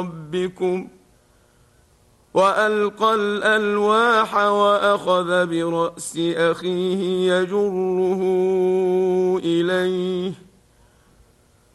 ربكم وألقى الألواح وأخذ برأس أخيه يجره إليه